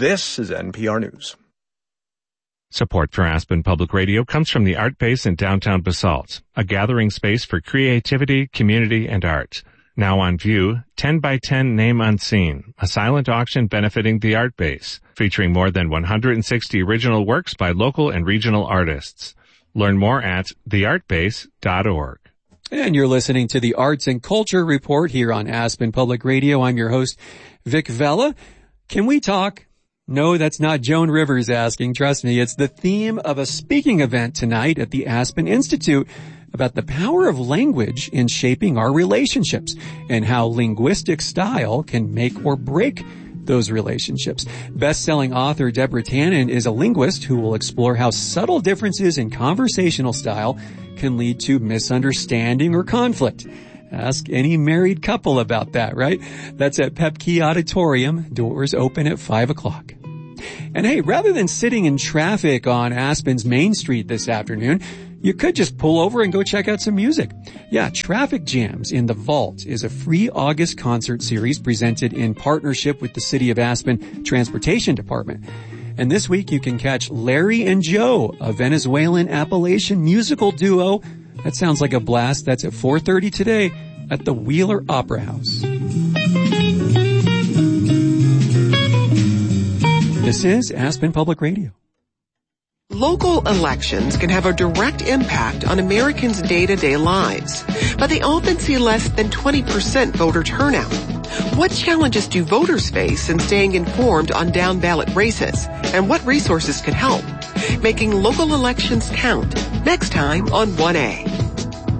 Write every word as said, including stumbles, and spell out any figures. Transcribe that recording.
This is N P R News. Support for Aspen Public Radio comes from the Art Base in downtown Basalt, a gathering space for creativity, community, and art. Now on view, ten by ten Name Unseen, a silent auction benefiting the Art Base, featuring more than one hundred sixty original works by local and regional artists. Learn more at the art base dot org. And you're listening to the Arts and Culture Report here on Aspen Public Radio. I'm your host, Vic Vella. Can we talk? No, that's not Joan Rivers asking. Trust me, it's the theme of a speaking event tonight at the Aspen Institute about the power of language in shaping our relationships and how linguistic style can make or break those relationships. Best-selling author Deborah Tannen is a linguist who will explore how subtle differences in conversational style can lead to misunderstanding or conflict. Ask any married couple about that, right? That's at Pepke Auditorium. Doors open at five o'clock. And hey, rather than sitting in traffic on Aspen's Main Street this afternoon, you could just pull over and go check out some music. Yeah, Traffic Jams in the Vault is a free August concert series presented in partnership with the City of Aspen Transportation Department. And this week you can catch Larry and Joe, a Venezuelan Appalachian musical duo. That sounds like a blast. That's at four thirty today at the Wheeler Opera House. This is Aspen Public Radio. Local elections can have a direct impact on Americans' day-to-day lives, but they often see less than twenty percent voter turnout. What challenges do voters face in staying informed on down-ballot races, and what resources could help? Making local elections count, next time on one A.